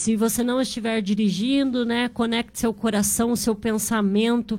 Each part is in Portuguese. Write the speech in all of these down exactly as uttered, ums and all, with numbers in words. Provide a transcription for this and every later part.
Se você não estiver dirigindo, né, conecte seu coração, seu pensamento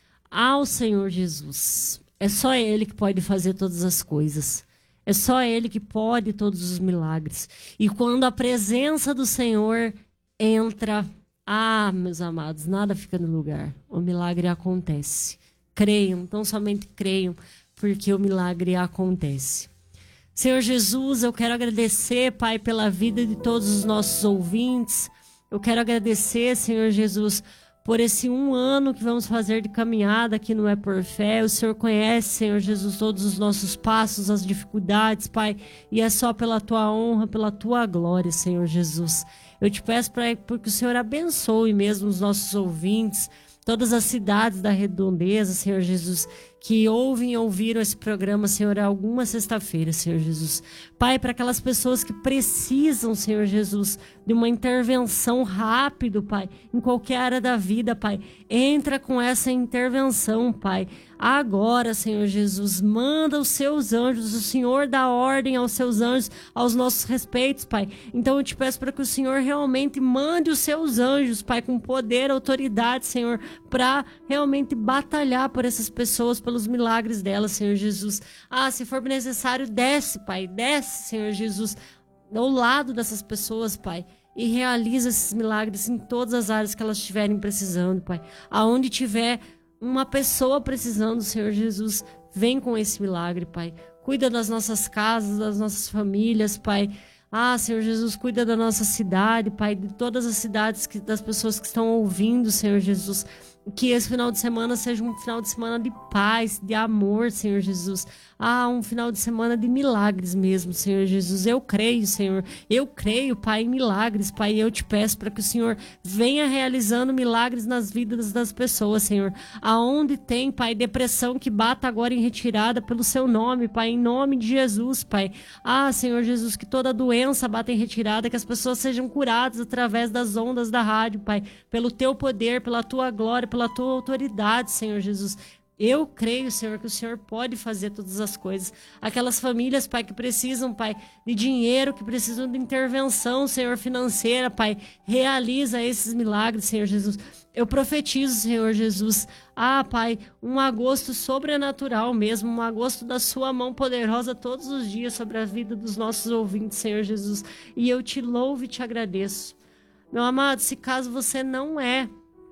ao Senhor Jesus. É só Ele que pode fazer todas as coisas. É só Ele que pode todos os milagres. E quando a presença do Senhor entra, ah, meus amados, nada fica no lugar. O milagre acontece. Creiam, tão somente creiam, porque o milagre acontece. Senhor Jesus, eu quero agradecer, Pai, pela vida de todos os nossos ouvintes. Eu quero agradecer, Senhor Jesus, por esse um ano que vamos fazer de caminhada aqui no É Por Fé. O Senhor conhece, Senhor Jesus, todos os nossos passos, as dificuldades, Pai. E é só pela Tua honra, pela Tua glória, Senhor Jesus. Eu te peço para que o Senhor abençoe mesmo os nossos ouvintes, todas as cidades da redondeza, Senhor Jesus, que ouvem e ouviram esse programa, Senhor, alguma sexta-feira, Senhor Jesus. Pai, para aquelas pessoas que precisam, Senhor Jesus, de uma intervenção rápida, Pai, em qualquer área da vida, Pai, entra com essa intervenção, Pai. Agora, Senhor Jesus, manda os seus anjos, o Senhor dá ordem aos seus anjos, aos nossos respeitos, Pai. Então eu te peço para que o Senhor realmente mande os seus anjos, Pai, com poder, autoridade, Senhor, para realmente batalhar por essas pessoas, pelos milagres delas, Senhor Jesus. Ah, se for necessário, desce, Pai, desce, Senhor Jesus, ao lado dessas pessoas, Pai, e realiza esses milagres em todas as áreas que elas estiverem precisando, Pai. Aonde tiver uma pessoa precisando, Senhor Jesus, vem com esse milagre, Pai. Cuida das nossas casas, das nossas famílias, Pai. Ah, Senhor Jesus, cuida da nossa cidade, Pai, de todas as cidades, que, das pessoas que estão ouvindo, Senhor Jesus. Que esse final de semana seja um final de semana de paz, de amor, Senhor Jesus. Ah, um final de semana de milagres mesmo, Senhor Jesus. Eu creio, Senhor. Eu creio, Pai, em milagres, Pai. E eu te peço para que o Senhor venha realizando milagres nas vidas das pessoas, Senhor. Aonde tem, Pai, depressão, que bata agora em retirada pelo seu nome, Pai, em nome de Jesus, Pai. Ah, Senhor Jesus, que toda doença bata em retirada, que as pessoas sejam curadas através das ondas da rádio, Pai. Pelo teu poder, pela tua glória, pela tua autoridade, Senhor Jesus. Eu creio, Senhor, que o Senhor pode fazer todas as coisas. Aquelas famílias, Pai, que precisam, Pai, de dinheiro, que precisam de intervenção, Senhor, financeira, Pai, realiza esses milagres, Senhor Jesus. Eu profetizo, Senhor Jesus, ah, Pai, um agosto sobrenatural mesmo, um agosto da sua mão poderosa todos os dias sobre a vida dos nossos ouvintes, Senhor Jesus. E eu te louvo e te agradeço. Meu amado, se caso você não é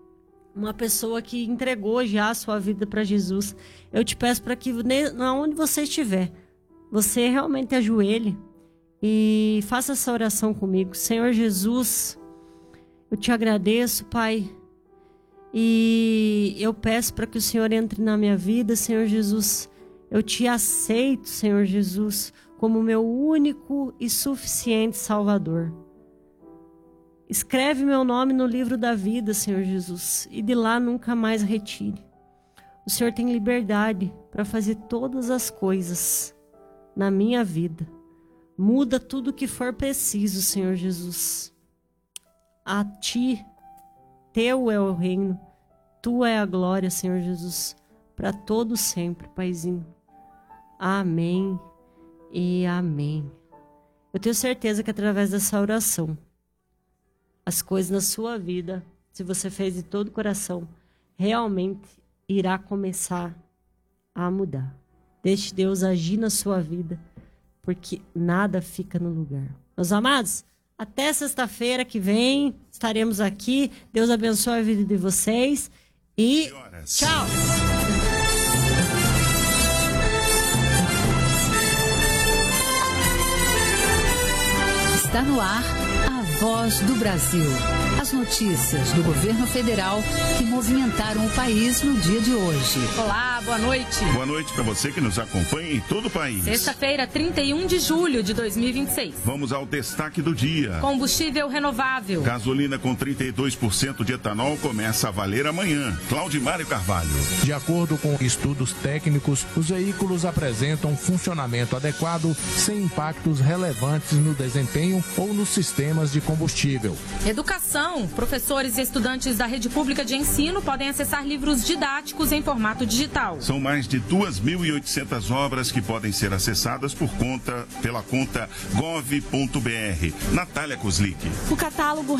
uma pessoa que entregou já a sua vida para Jesus, eu te peço para que, onde você estiver, você realmente ajoelhe e faça essa oração comigo. Senhor Jesus, eu te agradeço, Pai, e eu peço para que o Senhor entre na minha vida, Senhor Jesus. Eu te aceito, Senhor Jesus, como meu único e suficiente Salvador. Escreve meu nome no livro da vida, Senhor Jesus, e de lá nunca mais retire. O Senhor tem liberdade para fazer todas as coisas na minha vida. Muda tudo o que for preciso, Senhor Jesus. A Ti, Teu é o reino, Tua é a glória, Senhor Jesus, para todo sempre, Paizinho. Amém e amém. Eu tenho certeza que através dessa oração, as coisas na sua vida, se você fez de todo o coração, realmente irá começar a mudar. Deixe Deus agir na sua vida, porque nada fica no lugar. Meus amados, até sexta-feira que vem estaremos aqui. Deus abençoe a vida de vocês e tchau! Está no ar a Voz do Brasil. As notícias do governo federal que movimentaram o país no dia de hoje. Olá, boa noite. Boa noite para você que nos acompanha em todo o país. Sexta-feira, trinta e um de julho de dois mil e vinte e seis. Vamos ao destaque do dia. Combustível renovável. Gasolina com trinta e dois por cento de etanol começa a valer amanhã. Claudimário Carvalho. De acordo com estudos técnicos, os veículos apresentam funcionamento adequado, sem impactos relevantes no desempenho ou nos sistemas de combustível. Educação. Professores e estudantes da rede pública de ensino podem acessar livros didáticos em formato digital. São mais de duas mil e oitocentas obras que podem ser acessadas por conta, pela conta gov ponto br. Natália Kozlik. O catálogo